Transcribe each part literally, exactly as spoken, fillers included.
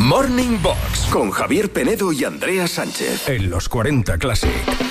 Morning Box con Javier Penedo y Andrea Sánchez en los cuarenta Classic.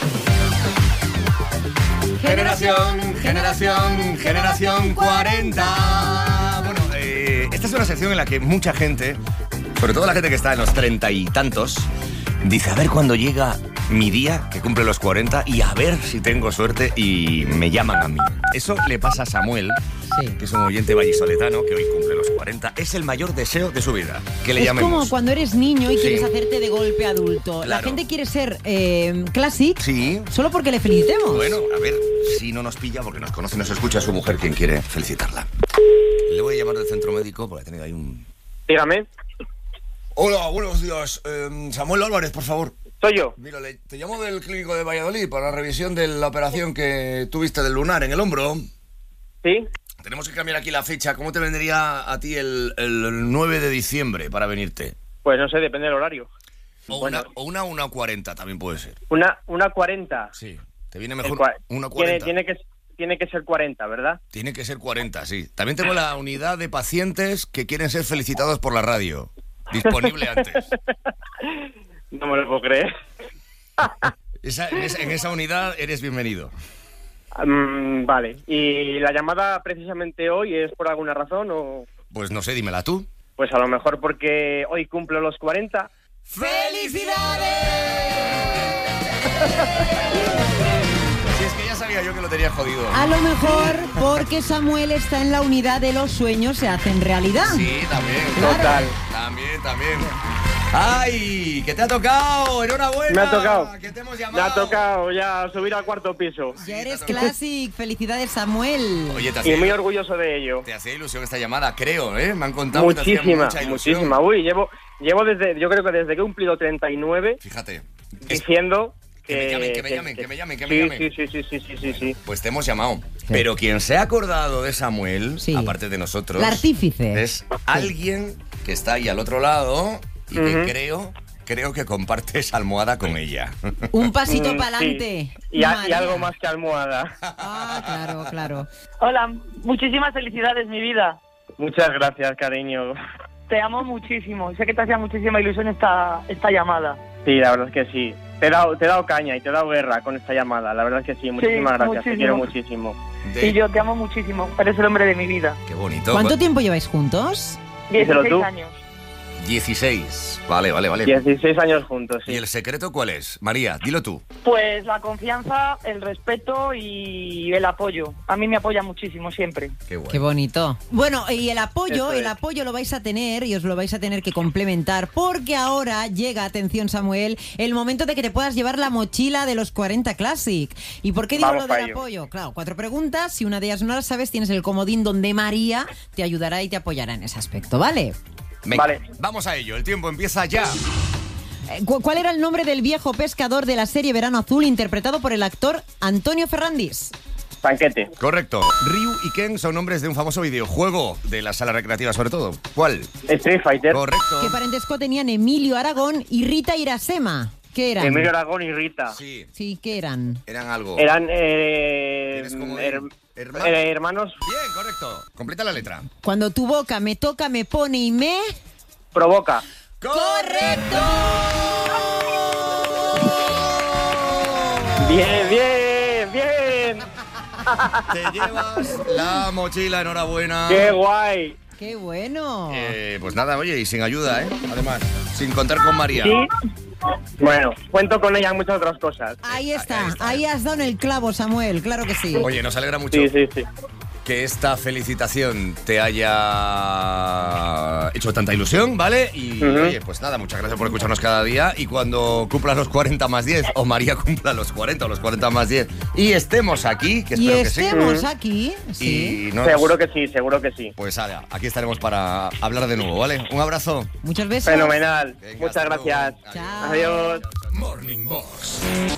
Generación, generación, generación cuarenta. Bueno, eh, esta es una sección en la que mucha gente, sobre todo la gente que está en los treinta y tantos, dice, a ver cuándo llega mi día, que cumple los cuarenta, y a ver si tengo suerte y me llaman a mí. Eso le pasa a Samuel, sí, que es un oyente vallisoletano que hoy cumple los cuarenta. Es el mayor deseo de su vida, que le es llamemos. Es como cuando eres niño y sí. quieres hacerte de golpe adulto. Claro. La gente quiere ser eh, classic, sí, solo porque le felicitemos. Bueno, a ver si no nos pilla, porque nos conoce y nos escucha su mujer quien quiere felicitarla. Le voy a llamar del centro médico porque ha tenido ahí un... Dígame. Hola, buenos días. Eh, Samuel Álvarez, por favor. Soy yo. Mira, le, te llamo del clínico de Valladolid para la revisión de la operación que tuviste del lunar en el hombro. ¿Sí? Tenemos que cambiar aquí la fecha. ¿Cómo te vendría a ti el, el nueve de diciembre para venirte? Pues no sé, depende del horario. O bueno. una, o una una cuarenta también puede ser. Una una cuarenta. Sí. ¿Te viene mejor cua- una cuarenta? Tiene, tiene, que, tiene que ser cuarenta, ¿verdad? Tiene que ser cuarenta, sí. También tengo la unidad de pacientes que quieren ser felicitados por la radio. Disponible antes. No me lo puedo creer. Esa, en, esa, en esa unidad eres bienvenido. Um, vale. ¿Y la llamada precisamente hoy es por alguna razón o...? Pues no sé, dímela tú. Pues a lo mejor porque hoy cumplo los cuarenta. ¡Felicidades! Si es que ya sabía yo que lo tenía jodido. A lo mejor porque Samuel está en la unidad de los sueños se hacen realidad. Sí, también. Claro. Total. También, también. ¡Ay! ¡Que te ha tocado! ¡Enhorabuena! Me ha tocado. ¡Que te hemos llamado! Me ha tocado ya subir al cuarto piso. Ya eres te ha tocado. classic. Felicidades, Samuel. Oye, te Y hacía, muy orgulloso de ello. te hacía ilusión esta llamada, creo, ¿eh? Me han contado que te hacía Muchísima, mucha ilusión. muchísima. Uy, llevo, llevo desde, yo creo que desde que he cumplido treinta y nueve Fíjate. Es- diciendo Que me llamen, que me llamen, que me llamen, que me sí, llamen. Sí, sí, sí, sí, sí, sí, sí. Pues te hemos llamado. Pero quien se ha acordado de Samuel, Sí. aparte de nosotros, La artífice. es alguien que está ahí al otro lado y que Ujú. creo, creo que compartes almohada con ella. Un pasito Mm, para sí. adelante. Y, a- y algo más que almohada. Ah, claro, claro. Hola, muchísimas felicidades, mi vida. Muchas gracias, cariño. Te amo muchísimo. Sé que te hacía muchísima ilusión esta, esta llamada. Sí, la verdad es que sí. Te he dado, te he dado caña y te he dado guerra con esta llamada. La verdad es que sí. Muchísimas gracias. muchísimo. Te quiero muchísimo. De- Y yo te amo muchísimo. Eres el hombre de mi vida. Qué bonito. ¿Cuánto tiempo lleváis juntos? Díselo dieciséis tú. años. dieciséis. Vale, vale, vale. dieciséis años juntos, sí. ¿Y el secreto cuál es? María, dilo tú. Pues la confianza, el respeto y el apoyo. A mí me apoya muchísimo siempre. Qué bueno. Qué bonito. Bueno, y el apoyo, Eso el es. apoyo lo vais a tener y os lo vais a tener que complementar porque ahora llega, atención Samuel, el momento de que te puedas llevar la mochila de los cuarenta Classic. ¿Y por qué digo Vamos lo pa' del ello. apoyo? Claro, cuatro preguntas, si una de ellas no la sabes, tienes el comodín donde María te ayudará y te apoyará en ese aspecto, ¿vale? Venga, Vale. vamos a ello. El tiempo empieza ya. Eh, cu- ¿Cuál era el nombre del viejo pescador de la serie Verano Azul interpretado por el actor Antonio Ferrandis? Panquete. Correcto. Ryu y Ken son nombres de un famoso videojuego de la sala recreativa, sobre todo. ¿Cuál? Street Fighter. Correcto. ¿Qué parentesco tenían Emilio Aragón y Rita Irasema? ¿Qué eran? Emilio Aragón y Rita. Sí, Sí, ¿qué eran? eran algo. Eran eh, Eres como her- hermano. eh, hermanos. Bien, correcto. Completa la letra. Cuando tu boca me toca, me pone y me... Provoca. ¡Correcto! Bien, bien, bien. Te llevas la mochila, enhorabuena. Qué guay. ¡Qué bueno! Eh, pues nada, oye, y sin ayuda, ¿eh? Además, sin contar con María. Sí. Bueno, cuento con ella en muchas otras cosas. Ahí está, Ahí está. ahí has dado en el clavo, Samuel, claro que sí. Oye, nos alegra mucho Sí, sí, sí. que esta felicitación te haya hecho tanta ilusión, ¿vale? Y Ujú. oye, pues nada, muchas gracias por escucharnos cada día. Y cuando cumplas los cuarenta más diez, o María cumpla los cuarenta o los cuarenta más diez, y estemos aquí, que Y espero que sí. estemos sí. aquí, sí. Y nos- Seguro que sí, seguro que sí. Pues nada, aquí estaremos para hablar de nuevo, ¿vale? Un abrazo. Muchos besos. Fenomenal. Venga, Muchas hasta luego. gracias. Chao. Adiós. Morning Box.